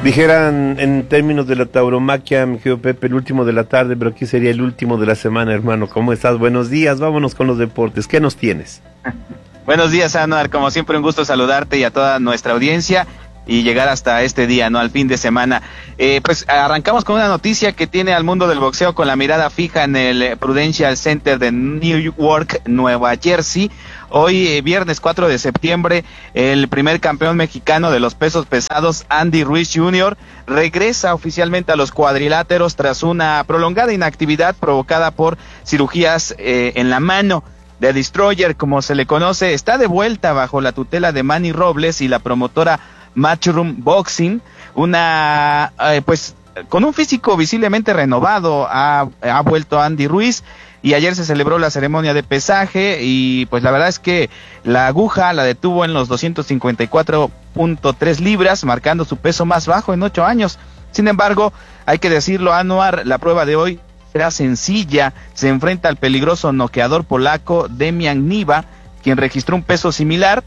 Dijeran en términos de la tauromaquia, mi querido Pepe, el último de la tarde, pero aquí sería el último de la semana, hermano. ¿Cómo estás? Buenos días, vámonos con los deportes. ¿Qué nos tienes? Buenos días, Anuar. Como siempre, un gusto saludarte y a toda nuestra audiencia y llegar hasta este día, ¿no? Al fin de semana. Pues arrancamos con una noticia que tiene al mundo del boxeo con la mirada fija en el Prudential Center de Newark, Nueva Jersey. Hoy, viernes 4 de septiembre, el primer campeón mexicano de los pesos pesados, Andy Ruiz Jr., regresa oficialmente a los cuadriláteros tras una prolongada inactividad provocada por cirugías en la mano. The Destroyer, como se le conoce, está de vuelta bajo la tutela de Manny Robles y la promotora Matchroom Boxing, pues con un físico visiblemente renovado ha vuelto Andy Ruiz, y ayer se celebró la ceremonia de pesaje y pues la verdad es que la aguja la detuvo en los 254.3 libras, marcando su peso más bajo en 8 años. Sin embargo, hay que decirlo, Anuar, la prueba de hoy será sencilla. Se enfrenta al peligroso noqueador polaco Demian Niva, quien registró un peso similar,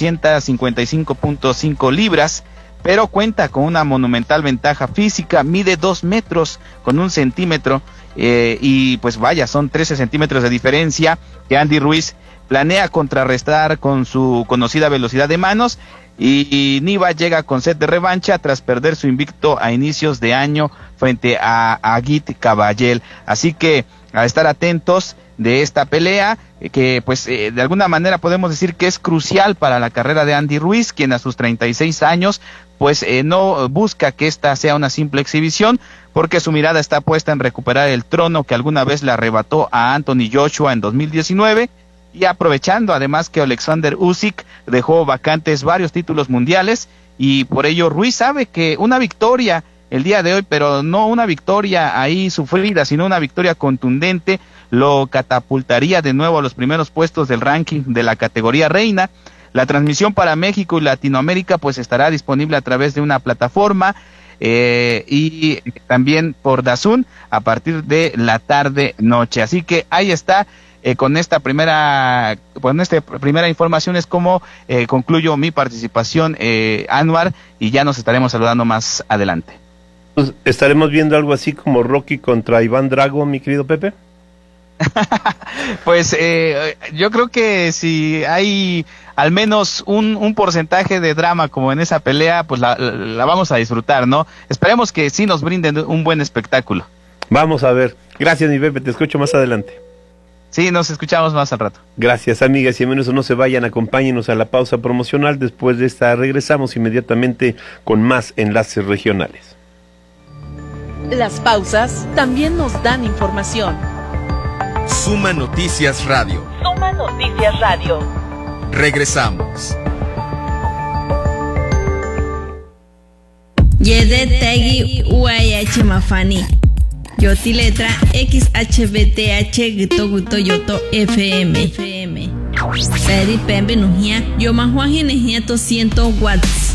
255.5 libras, pero cuenta con una monumental ventaja física. Mide 2 metros con 1 centímetro, y pues vaya, son 13 centímetros de diferencia que Andy Ruiz planea contrarrestar con su conocida velocidad de manos, y Niva llega con sed de revancha tras perder su invicto a inicios de año frente a Agit Caballel. Así que a estar atentos de esta pelea, que pues de alguna manera podemos decir que es crucial para la carrera de Andy Ruiz, quien a sus 36 años pues no busca que esta sea una simple exhibición, porque su mirada está puesta en recuperar el trono que alguna vez le arrebató a Anthony Joshua en 2019, y aprovechando además que Alexander Usyk dejó vacantes varios títulos mundiales, y por ello Ruiz sabe que una victoria el día de hoy, pero no una victoria ahí sufrida, sino una victoria contundente, lo catapultaría de nuevo a los primeros puestos del ranking de la categoría reina. La transmisión para México y Latinoamérica pues estará disponible a través de una plataforma y también por DAZN a partir de la tarde-noche. Así que ahí está. Con esta primera información es como concluyo mi participación, Anuar, y ya nos estaremos saludando más adelante. ¿Estaremos viendo algo así como Rocky contra Iván Drago, mi querido Pepe? Pues yo creo que si hay al menos un porcentaje de drama como en esa pelea, pues la vamos a disfrutar, ¿no? Esperemos que sí nos brinden un buen espectáculo. Vamos a ver. Gracias, mi Pepe, te escucho más adelante. Sí, nos escuchamos más al rato. Gracias, amigas y amigos, no se vayan, acompáñenos a la pausa promocional. Después de esta regresamos inmediatamente con más enlaces regionales. Las pausas también nos dan información. Suma Noticias Radio. Suma Noticias Radio. Regresamos. Yedetegi UAH Mafani. Yoti letra XHBTH Gito Guto Yoto FM. Seri Pembe Nujia. Yo Mahuaji Nejia 200 watts.